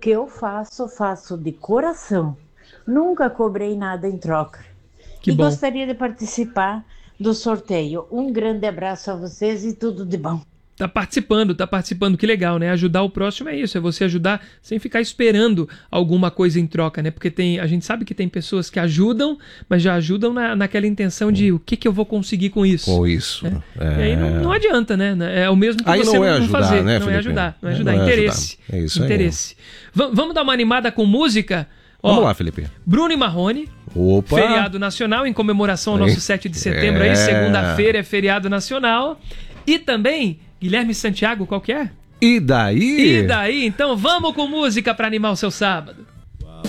que eu faço de coração. Nunca cobrei nada em troca. Que E bom. gostaria de participar do sorteio. Um grande abraço a vocês e tudo de bom. Tá participando, que legal, né? Ajudar o próximo é isso, é você ajudar sem ficar esperando alguma coisa em troca, né? Porque a gente sabe que tem pessoas que ajudam, mas já ajudam naquela intenção de o que eu vou conseguir com isso. Com isso. Né? E aí não adianta, né? É o mesmo que aí você não é ajudar, fazer. né, não Felipe? é ajudar, Não é interesse. ajudar. É isso aí. Interesse. Vamos dar uma animada com música? Vamos lá, Felipe. Bruno e Marrone. Opa! Feriado nacional em comemoração ao nosso 7 de setembro. Aí, segunda-feira é feriado nacional. E também Guilherme Santiago, qual que é? E daí? Então vamos com música para animar o seu sábado.